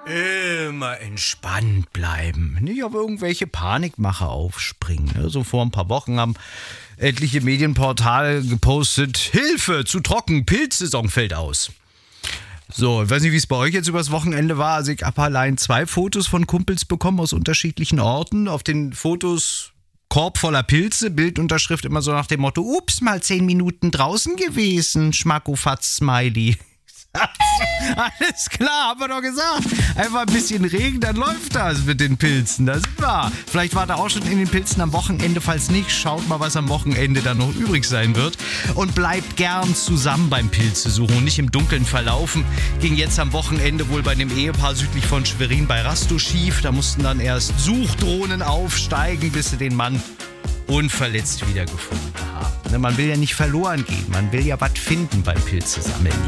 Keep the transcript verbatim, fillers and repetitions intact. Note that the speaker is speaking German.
Immer entspannt bleiben. Nicht auf irgendwelche Panikmache aufspringen. Ne? So vor ein paar Wochen haben etliche Medienportale gepostet: Hilfe, zu trocken, Pilzsaison fällt aus. So, ich weiß nicht, wie es bei euch jetzt übers Wochenende war. Also ich habe allein zwei Fotos von Kumpels bekommen aus unterschiedlichen Orten. Auf den Fotos Korb voller Pilze, Bildunterschrift immer so nach dem Motto: Ups, mal zehn Minuten draußen gewesen, Schmackofatz-Smiley. Alles klar, haben wir doch gesagt. Einfach ein bisschen Regen, dann läuft das mit den Pilzen. Das ist wahr. Vielleicht war da auch schon in den Pilzen am Wochenende. Falls nicht, schaut mal, was am Wochenende dann noch übrig sein wird. Und bleibt gern zusammen beim Pilze suchen und nicht im Dunkeln verlaufen. Ging jetzt am Wochenende wohl bei einem Ehepaar südlich von Schwerin bei Rastow schief. Da mussten dann erst Suchdrohnen aufsteigen, bis sie den Mann unverletzt wiedergefunden haben. Man will ja nicht verloren gehen. Man will ja was finden beim Pilze sammeln.